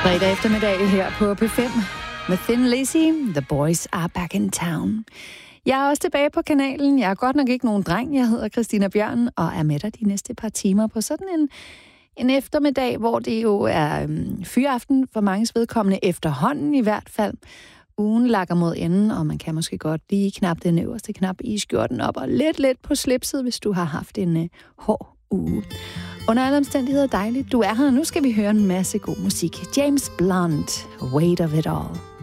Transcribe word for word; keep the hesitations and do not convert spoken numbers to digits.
Fredag eftermiddag her på P fem med Thin Lizzy. The boys are back in town. Jeg er også tilbage på kanalen. Jeg er godt nok ikke nogen dreng. Jeg hedder Christina Bjørn og er med dig de næste par timer på sådan en, en eftermiddag, hvor det jo er øhm, fyraften for manges vedkommende efterhånden i hvert fald. Ugen lakker mod enden, og man kan måske godt lige knap den øverste knap i skjorten op og lidt lidt på slipset, hvis du har haft en øh, hård uge. Under alle omstændigheder dejligt, du er her. Nu skal vi høre en masse god musik. James Blunt, Weight of It All.